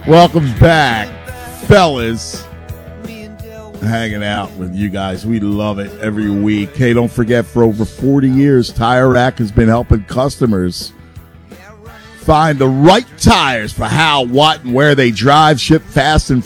Welcome back, fellas. Hanging out with you guys. We love it every week. Hey, don't forget, for over 40 years, Tire Rack has been helping customers find the right tires for how, what, and where they drive. Ship fast and